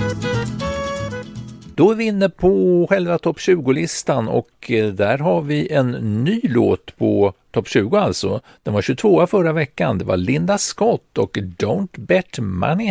Då är vi inne på själva topp 20-listan och där har vi en ny låt på topp 20 alltså. Den var 22 förra veckan. Det var Linda Scott och Don't Bet Money